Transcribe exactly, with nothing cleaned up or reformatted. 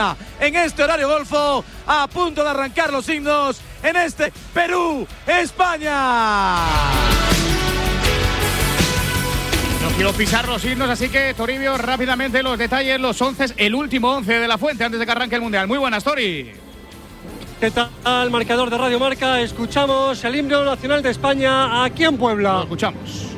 En este horario golfo, a punto de arrancar los himnos en este Perú-España. No quiero pisar los himnos, así que Toribio, rápidamente los detalles, los once, el último once de la Fuente antes de que arranque el Mundial. Muy buenas, Tori. ¿Qué tal, marcador de Radio Marca? Escuchamos el himno nacional de España aquí en Puebla. Lo escuchamos.